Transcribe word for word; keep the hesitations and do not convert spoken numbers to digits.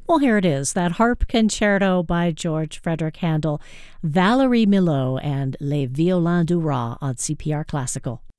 Well, here it is, that harp concerto by George Frederick Handel, Valerie Milhaud, and Les Violins du Roi on C P R Classical.